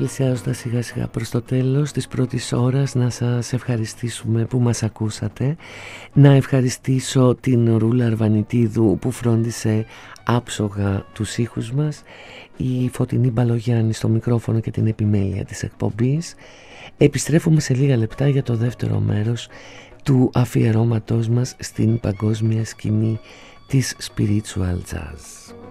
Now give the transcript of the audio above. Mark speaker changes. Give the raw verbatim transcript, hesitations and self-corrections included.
Speaker 1: πλησιάζοντας σιγά σιγά προς το τέλος της πρώτης ώρας, να σας ευχαριστήσουμε που μας ακούσατε. Να ευχαριστήσω την Ρούλα Αρβανιτίδου που φρόντισε άψογα τους ήχους μας, η Φωτεινή Μπαλογιάννη στο μικρόφωνο και την επιμέλεια της εκπομπής. Επιστρέφουμε σε λίγα λεπτά για το δεύτερο μέρος του αφιερώματός μας στην παγκόσμια σκηνή της spiritual jazz.